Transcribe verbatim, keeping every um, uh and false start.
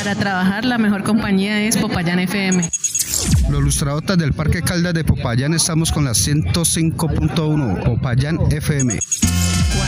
Para trabajar la mejor compañía es Popayán F M. Los lustradotas del Parque Caldas de Popayán estamos con la ciento cinco punto uno Popayán F M.